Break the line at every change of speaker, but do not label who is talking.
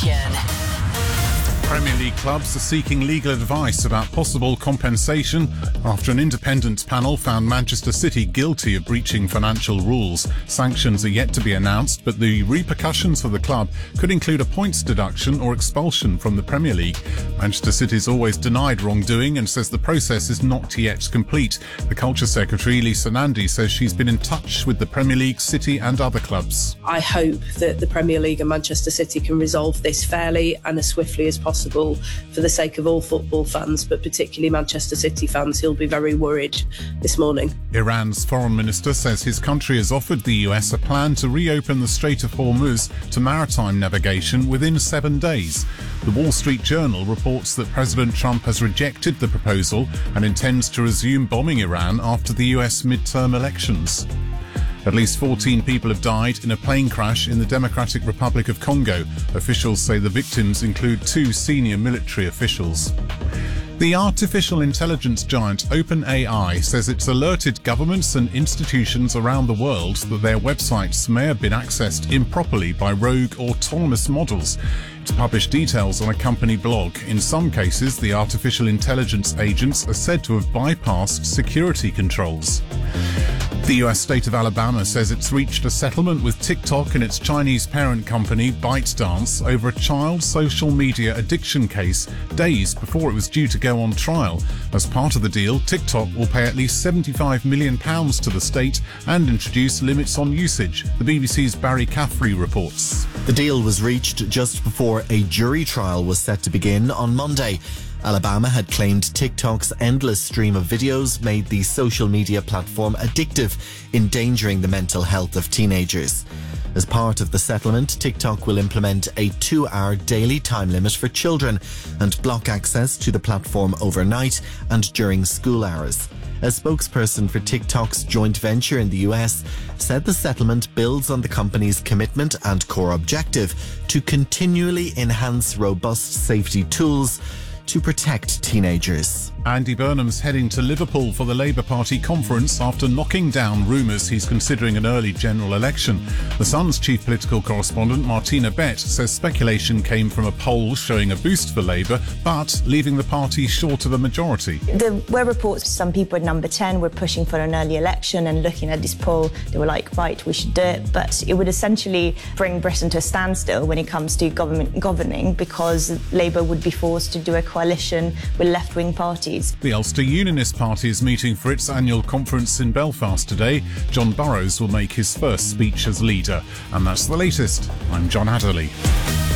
Nation.
Premier League clubs are seeking legal advice about possible compensation after an independent panel found Manchester City guilty of breaching financial rules. Sanctions are yet to be announced, but the repercussions for the club could include a points deduction or expulsion from the Premier League. Manchester City's always denied wrongdoing and says the process is not yet complete. The Culture Secretary, Lisa Nandy, says she's been in touch with the Premier League, City and other clubs.
I hope that the Premier League and Manchester City can resolve this fairly and as swiftly as possible for the sake of all football fans, but particularly Manchester City fans who'll be very worried this morning.
Iran's foreign minister says his country has offered the US a plan to reopen the Strait of Hormuz to maritime navigation within 7 days. The Wall Street Journal reports that President Trump has rejected the proposal and intends to resume bombing Iran after the US midterm elections. At least 14 people have died in a plane crash in the Democratic Republic of Congo. Officials say the victims include 2 senior military officials. The artificial intelligence giant OpenAI says it's alerted governments and institutions around the world that their websites may have been accessed improperly by rogue autonomous models. It's published details on a company blog. In some cases, the artificial intelligence agents are said to have bypassed security controls. The US state of Alabama says it's reached a settlement with TikTok and its Chinese parent company ByteDance over a child social media addiction case days before it was due to go on trial. As part of the deal, TikTok will pay at least £75 million to the state and introduce limits on usage. The BBC's Barry Caffrey reports.
The deal was reached just before a jury trial was set to begin on Monday. Alabama had claimed TikTok's endless stream of videos made the social media platform addictive, endangering the mental health of teenagers. As part of the settlement, TikTok will implement a 2-hour daily time limit for children and block access to the platform overnight and during school hours. A spokesperson for TikTok's joint venture in the US said the settlement builds on the company's commitment and core objective to continually enhance robust safety tools to protect teenagers.
Andy Burnham's heading to Liverpool for the Labour Party conference after knocking down rumours he's considering an early general election. The Sun's chief political correspondent, Martina Bett, says speculation came from a poll showing a boost for Labour, but leaving the party short of a majority.
There were reports some people at number 10 were pushing for an early election, and looking at this poll, they were like, right, we should do it. But it would essentially bring Britain to a standstill when it comes to governing, because Labour would be forced to do a coalition with left-wing parties.
The Ulster Unionist Party is meeting for its annual conference in Belfast today. John Burrows will make his first speech as leader. And that's the latest. I'm John Adderley.